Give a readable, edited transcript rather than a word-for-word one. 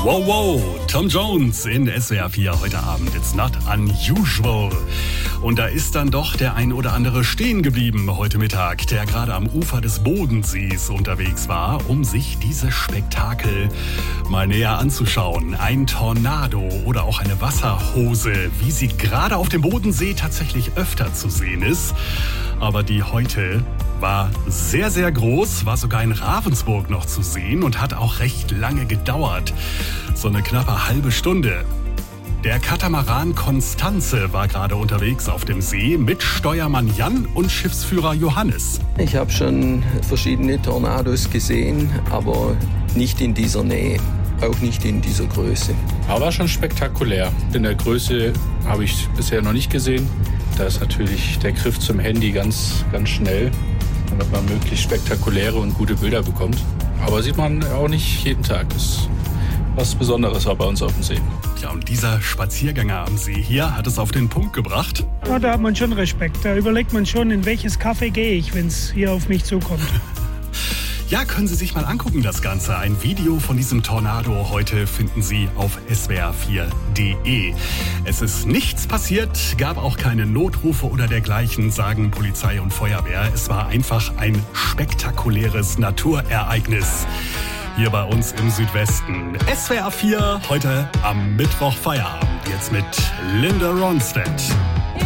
Wow, wow, Tom Jones in SWR 4 heute Abend. It's not unusual. Und da ist dann doch der ein oder andere stehen geblieben heute Mittag, der gerade am Ufer des Bodensees unterwegs war, um sich dieses Spektakel mal näher anzuschauen. Ein Tornado oder auch eine Wasserhose, wie sie gerade auf dem Bodensee tatsächlich öfter zu sehen ist. Aber die heute war sehr, sehr groß, war sogar in Ravensburg noch zu sehen und hat auch recht lange gedauert. So eine knappe halbe Stunde. Der Katamaran Konstanze war gerade unterwegs auf dem See mit Steuermann Jan und Schiffsführer Johannes. Ich habe schon verschiedene Tornados gesehen, aber nicht in dieser Nähe, auch nicht in dieser Größe. Aber schon spektakulär. In der Größe habe ich bisher noch nicht gesehen. Da ist natürlich der Griff zum Handy ganz, ganz schnell, damit man möglichst spektakuläre und gute Bilder bekommt. Aber sieht man auch nicht jeden Tag. Das ist was Besonderes auch bei uns auf dem See. Ja, und dieser Spaziergänger am See hier hat es auf den Punkt gebracht. Ja, da hat man schon Respekt. Da überlegt man schon, in welches Café gehe ich, wenn es hier auf mich zukommt. Ja, können Sie sich mal angucken, das Ganze. Ein Video von diesem Tornado heute finden Sie auf swr4.de. Es ist nichts passiert, gab auch keine Notrufe oder dergleichen, sagen Polizei und Feuerwehr. Es war einfach ein spektakuläres Naturereignis hier bei uns im Südwesten. SWR 4 heute am Mittwoch Feierabend. Jetzt mit Linda Ronstadt.